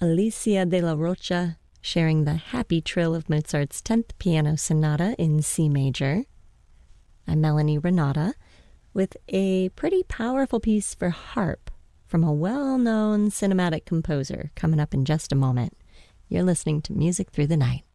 Alicia de la Rocha sharing the happy trill of Mozart's 10th Piano Sonata in C major. I'm Melanie Renata with a pretty powerful piece for harp from a well-known cinematic composer coming up in just a moment. You're listening to Music Through the Night.